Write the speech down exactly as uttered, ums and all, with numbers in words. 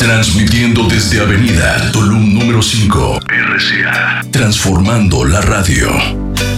Transmitiendo desde Avenida Tulum número cinco, R C A. Transformando la radio.